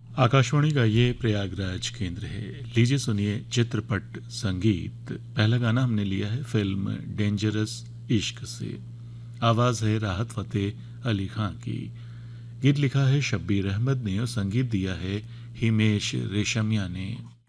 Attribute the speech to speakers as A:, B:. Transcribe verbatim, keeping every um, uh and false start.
A: आकाशवाणी का ये प्रयागराज केंद्र है। लीजिए सुनिए चित्रपट संगीत। पहला गाना हमने लिया है फिल्म डेंजरस इश्क से। आवाज है राहत फतेह अली खां की। गीत लिखा है शब्बीर अहमद ने और संगीत दिया है हिमेश रेशमिया ने।